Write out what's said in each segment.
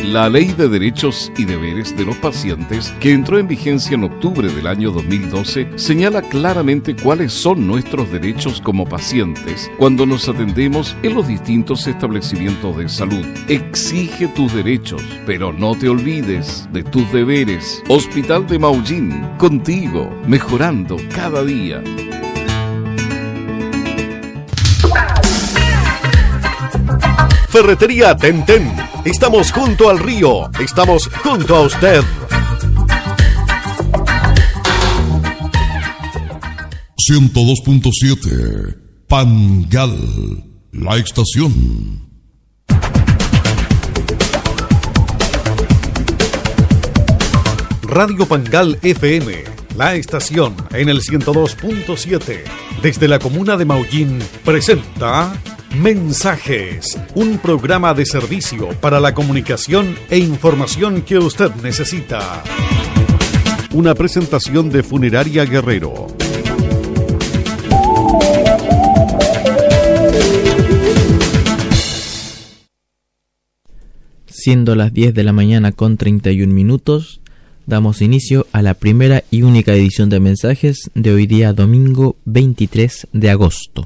La Ley de Derechos y Deberes de los Pacientes, que entró en vigencia en octubre del año 2012, señala claramente cuáles son nuestros derechos como pacientes cuando nos atendemos en los distintos establecimientos de salud. Exige tus derechos, pero no te olvides de tus deberes. Hospital de Maullín, contigo, mejorando cada día. Ferretería Tenten. Estamos junto al río. Estamos junto a usted. 102.7 Pangal, la estación. Radio Pangal FM, la estación en el 102.7. Desde la comuna de Maullín presenta Mensajes, un programa de servicio para la comunicación e información que usted necesita. Una presentación de Funeraria Guerrero. Siendo las 10 de la mañana con 31 minutos, damos inicio a la primera y única edición de Mensajes de hoy día domingo 23 de agosto.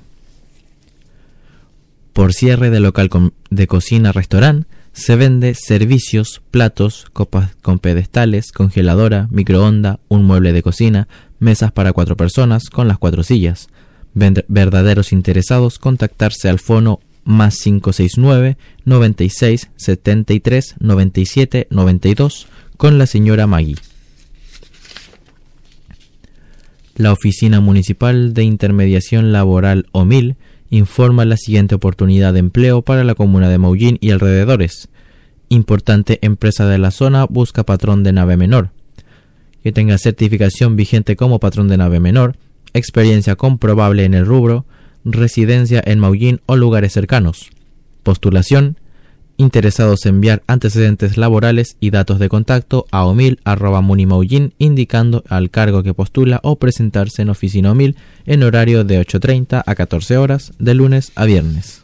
Por cierre de local de cocina-restaurante, se vende servicios, platos, copas con pedestales, congeladora, microonda, un mueble de cocina, mesas para 4 personas con las 4 sillas. Verdaderos interesados, contactarse al fono más 569 96 73 97 92 con la señora Magui. La Oficina Municipal de Intermediación Laboral OMIL informa la siguiente oportunidad de empleo para la comuna de Maullín y alrededores. Importante empresa de la zona busca patrón de nave menor, que tenga certificación vigente como patrón de nave menor, experiencia comprobable en el rubro, residencia en Maullín o lugares cercanos. Postulación: interesados enviar antecedentes laborales y datos de contacto a omil@munimaullin, indicando al cargo que postula, o presentarse en oficina OMIL en horario de 8:30 a 14 horas de lunes a viernes.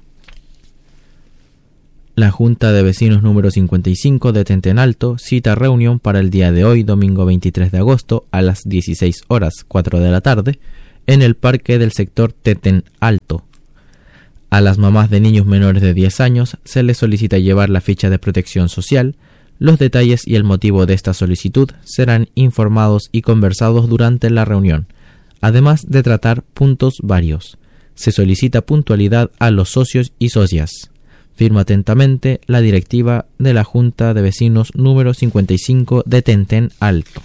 La Junta de Vecinos número 55 de Tenten Alto cita reunión para el día de hoy, domingo 23 de agosto, a las 16 horas 4 de la tarde, en el parque del sector Tenten Alto. A las mamás de niños menores de 10 años se les solicita llevar la ficha de protección social. Los detalles y el motivo de esta solicitud serán informados y conversados durante la reunión, además de tratar puntos varios. Se solicita puntualidad a los socios y socias. Firma atentamente la directiva de la Junta de Vecinos número 55 de Tenten Alto.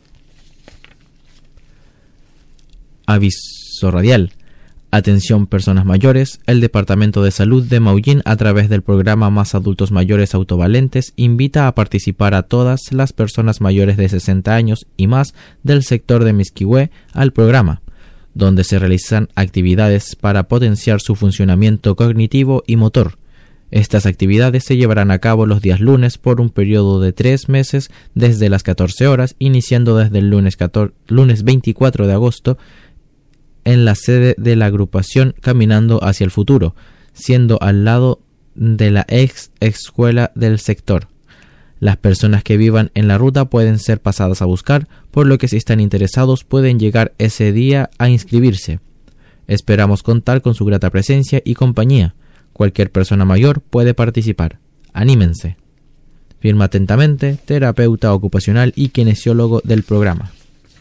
Aviso radial. Atención personas mayores, el Departamento de Salud de Maullín, a través del programa Más Adultos Mayores Autovalentes, invita a participar a todas las personas mayores de 60 años y más del sector de Misquihué al programa, donde se realizan actividades para potenciar su funcionamiento cognitivo y motor. Estas actividades se llevarán a cabo los días lunes por un periodo de 3 meses desde las 14 horas, iniciando desde el lunes 24 de agosto, en la sede de la agrupación Caminando hacia el Futuro, siendo al lado de la ex escuela del sector. Las personas que vivan en la ruta pueden ser pasadas a buscar, por lo que si están interesados pueden llegar ese día a inscribirse. Esperamos contar con su grata presencia y compañía. Cualquier persona mayor puede participar. Anímense. Firma atentamente, terapeuta ocupacional y kinesiólogo del programa.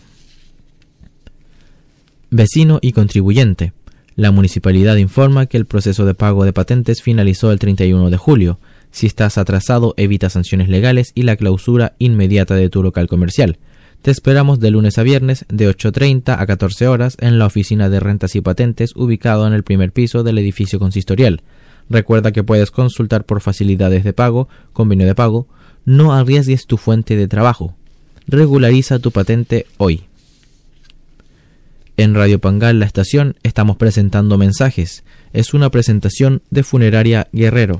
Vecino y contribuyente. La municipalidad informa que el proceso de pago de patentes finalizó el 31 de julio. Si estás atrasado, evita sanciones legales y la clausura inmediata de tu local comercial. Te esperamos de lunes a viernes de 8:30 a 14 horas en la oficina de rentas y patentes, ubicado en el primer piso del edificio consistorial. Recuerda que puedes consultar por facilidades de pago, convenio de pago. No arriesgues tu fuente de trabajo. Regulariza tu patente hoy. En Radio Pangal, la estación, estamos presentando Mensajes. Es una presentación de Funeraria Guerrero.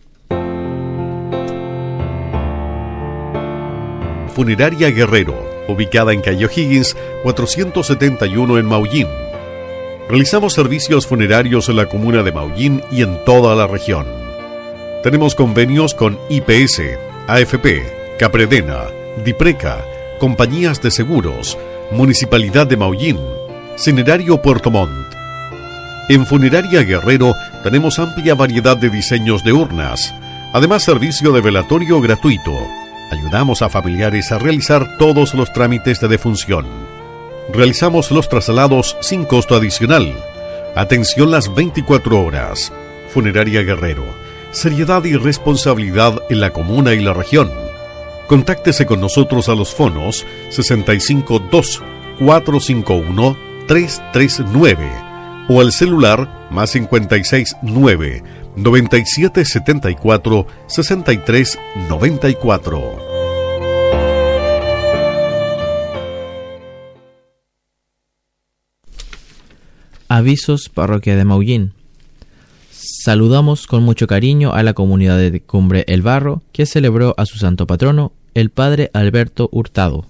Funeraria Guerrero, ubicada en calle O'Higgins, 471 en Maullín. Realizamos servicios funerarios en la comuna de Maullín y en toda la región. Tenemos convenios con IPS, AFP, Capredena, Dipreca, Compañías de Seguros, Municipalidad de Maullín, Cinerario Puerto Montt. En Funeraria Guerrero tenemos amplia variedad de diseños de urnas, además servicio de velatorio gratuito. Ayudamos a familiares a realizar todos los trámites de defunción. Realizamos los traslados sin costo adicional. Atención las 24 horas. Funeraria Guerrero. Seriedad y responsabilidad en la comuna y la región. Contáctese con nosotros a los fonos 652-451-339 o al celular más 569-9774-6394. Avisos Parroquia de Maullín. Saludamos con mucho cariño a la comunidad de Cumbre El Barro, que celebró a su santo patrono, el padre Alberto Hurtado.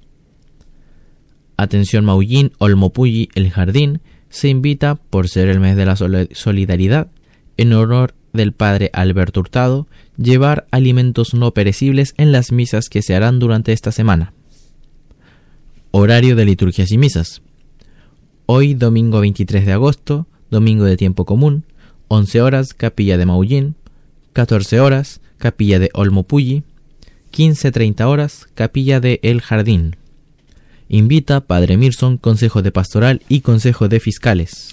Atención Maullín, Olmopulli, El Jardín, se invita, por ser el mes de la solidaridad, en honor del padre Alberto Hurtado, llevar alimentos no perecibles en las misas que se harán durante esta semana. Horario de liturgias y misas. Hoy, domingo 23 de agosto, domingo de tiempo común, 11 horas, Capilla de Maullín, 14 horas, Capilla de Olmopulli, 15:30 horas, Capilla de El Jardín. Invita Padre Mirson, Consejo de Pastoral y Consejo de Fiscales.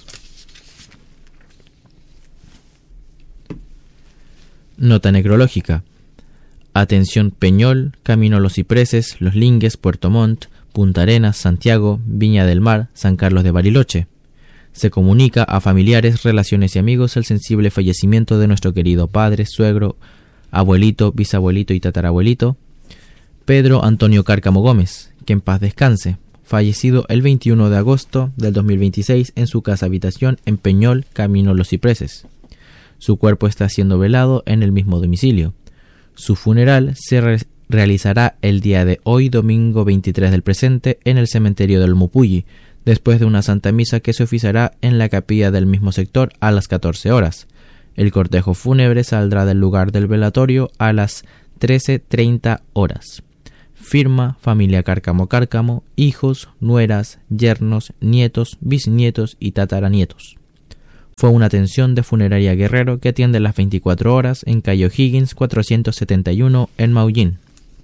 Nota necrológica. Atención Peñol, Camino Los Cipreses, Los Lingues, Puerto Montt, Punta Arenas, Santiago, Viña del Mar, San Carlos de Bariloche. Se comunica a familiares, relaciones y amigos el sensible fallecimiento de nuestro querido padre, suegro, abuelito, bisabuelito y tatarabuelito, Pedro Antonio Cárcamo Gómez, que en paz descanse, fallecido el 21 de agosto del 2026 en su casa habitación en Peñol, Camino Los Cipreses. Su cuerpo está siendo velado en el mismo domicilio. Su funeral se realizará el día de hoy, domingo 23 del presente, en el cementerio del Olmopulli, después de una santa misa que se oficiará en la capilla del mismo sector a las 14 horas. El cortejo fúnebre saldrá del lugar del velatorio a las 13:30 horas. Firma familia Cárcamo Cárcamo, hijos, nueras, yernos, nietos, bisnietos y tataranietos. Fue una atención de Funeraria Guerrero que atiende las 24 horas en calle O'Higgins 471 en Maullín.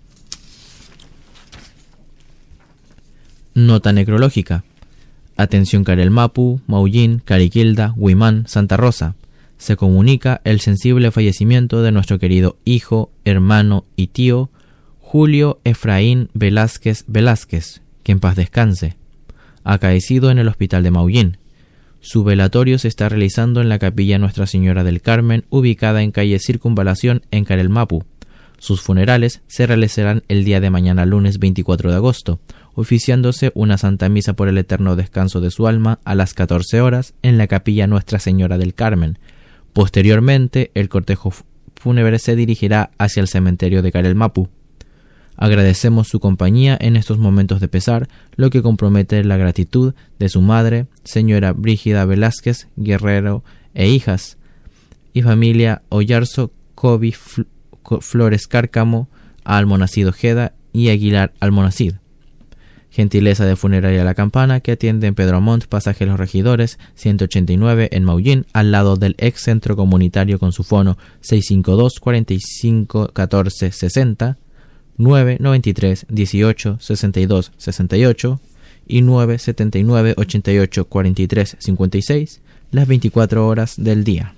Nota necrológica. Atención Carelmapu, Maullín, Cariquilda, Huimán, Santa Rosa. Se comunica el sensible fallecimiento de nuestro querido hijo, hermano y tío Julio Efraín Velázquez Velázquez, que en paz descanse, acaecido en el hospital de Maullín. Su velatorio se está realizando en la capilla Nuestra Señora del Carmen, ubicada en calle Circunvalación en Carelmapu. Sus funerales se realizarán el día de mañana, lunes 24 de agosto, oficiándose una santa misa por el eterno descanso de su alma a las 14 horas en la capilla Nuestra Señora del Carmen. Posteriormente, el cortejo fúnebre se dirigirá hacia el cementerio de Carelmapu. Agradecemos su compañía en estos momentos de pesar, lo que compromete la gratitud de su madre, señora Brígida Velázquez Guerrero e hijas, y familia Oyarzo, Cobi Flores Cárcamo, Almonacid Ojeda y Aguilar Almonacid. Gentileza de Funeraria La Campana, que atiende en Pedro Montt, Pasaje Los Regidores, 189 en Maullín, al lado del ex centro comunitario, con su fono 652 45 14 60, 993 18 62 68 y 979 88 43 56, las 24 horas del día.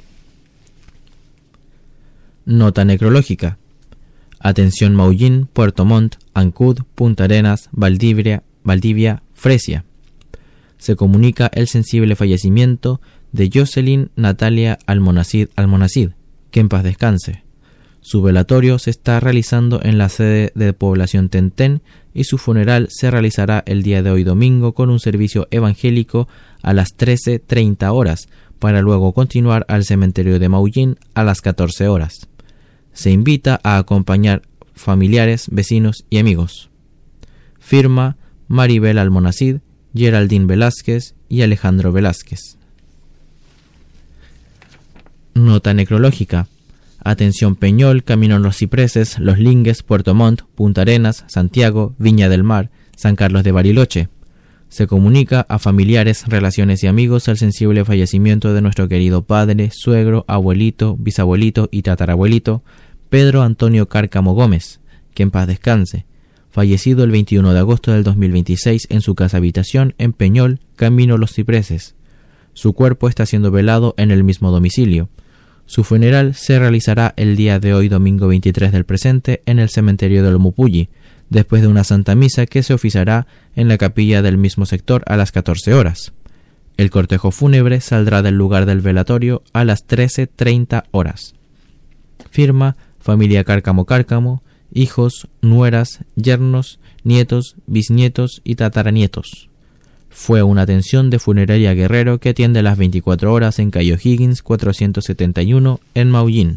Nota necrológica. Atención Maullín, Puerto Montt, Ancud, Punta Arenas, Valdivia, Fresia. Se comunica el sensible fallecimiento de Jocelyn Natalia Almonacid, que en paz descanse. Su velatorio se está realizando en la sede de población Tentén y su funeral se realizará el día de hoy domingo con un servicio evangélico a las 13:30 horas, para luego continuar al cementerio de Maullín a las 14 horas. Se invita a acompañar familiares, vecinos y amigos. Firma Maribel Almonacid, Geraldine Velázquez y Alejandro Velázquez. Nota necrológica. Atención Peñol, Camino Los Cipreses, Los Lingues, Puerto Montt, Punta Arenas, Santiago, Viña del Mar, San Carlos de Bariloche. Se comunica a familiares, relaciones y amigos el sensible fallecimiento de nuestro querido padre, suegro, abuelito, bisabuelito y tatarabuelito, Pedro Antonio Cárcamo Gómez, que en paz descanse, fallecido el 21 de agosto del 2026 en su casa habitación en Peñol, Camino Los Cipreses. Su cuerpo está siendo velado en el mismo domicilio. Su funeral se realizará el día de hoy, domingo 23 del presente, en el cementerio de Lomupulli, después de una santa misa que se oficiará en la capilla del mismo sector a las 14 horas. El cortejo fúnebre saldrá del lugar del velatorio a las 13:30 horas. Firma familia Cárcamo Cárcamo, hijos, nueras, yernos, nietos, bisnietos y tataranietos. Fue una atención de Funeraria Guerrero que atiende las 24 horas en calle O'Higgins 471 en Maullín.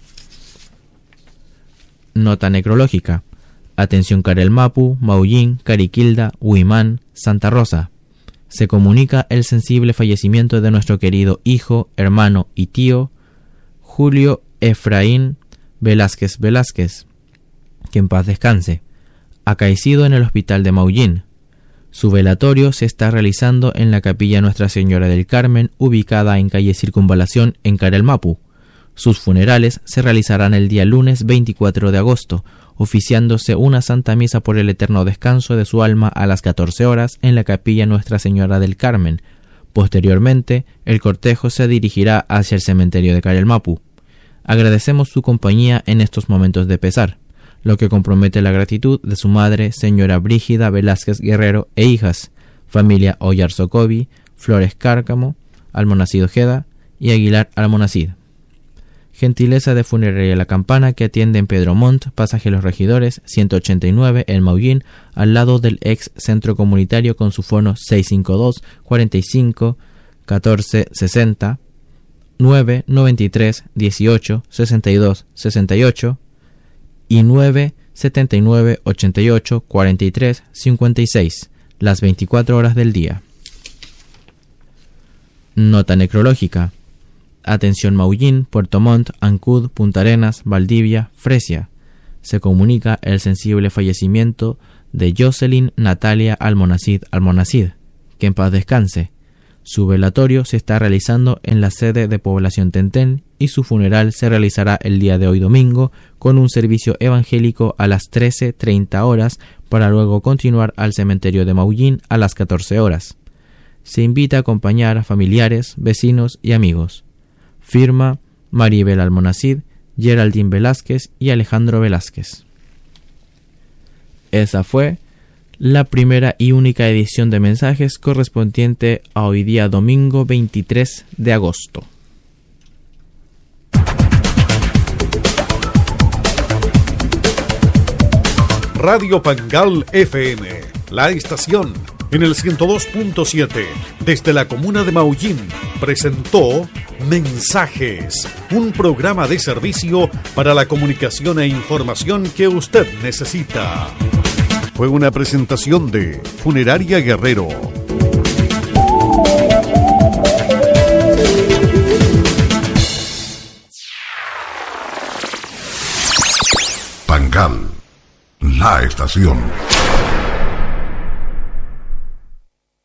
Nota necrológica. Atención Carelmapu, Maullín, Cariquilda, Huimán, Santa Rosa. Se comunica el sensible fallecimiento de nuestro querido hijo, hermano y tío Julio Efraín Velázquez Velázquez, que en paz descanse, acaecido en el hospital de Maullín. Su velatorio se está realizando en la capilla Nuestra Señora del Carmen, ubicada en calle Circunvalación en Carelmapu. Sus funerales se realizarán el día lunes 24 de agosto, oficiándose una santa misa por el eterno descanso de su alma a las 14 horas en la capilla Nuestra Señora del Carmen. Posteriormente, el cortejo se dirigirá hacia el cementerio de Carelmapu. Agradecemos su compañía en estos momentos de pesar, lo que compromete la gratitud de su madre, señora Brígida Velázquez Guerrero, e hijas, familia Oyarzocovi, Flores Cárcamo, Almonacid Ojeda y Aguilar Almonacid. Gentileza de Funeraria La Campana, que atiende en Pedro Montt, Pasaje Los Regidores, 189 en Maullín, al lado del ex centro comunitario, con su fono 652 45 14 60 9 93 18 62 68 y 9 79 88 43 56, las 24 horas del día. Nota necrológica. Atención Maullín, Puerto Montt, Ancud, Punta Arenas, Valdivia, Fresia. Se comunica el sensible fallecimiento de Jocelyn Natalia Almonacid Almonacid, que en paz descanse. Su velatorio se está realizando en la sede de Población Tentén y su funeral se realizará el día de hoy domingo con un servicio evangélico a las 13:30 horas para luego continuar al cementerio de Maullín a las 14 horas. Se invita a acompañar a familiares, vecinos y amigos. Firma Maribel Almonacid, Geraldine Velázquez y Alejandro Velázquez. Esa fue la primera y única edición de mensajes correspondiente a hoy día domingo 23 de agosto. Radio Pangal FM, la estación en el 102.7 desde la comuna de Maullín presentó Mensajes, un programa de servicio para la comunicación e información que usted necesita. Fue una presentación de Funeraria Guerrero. Pangal, la estación.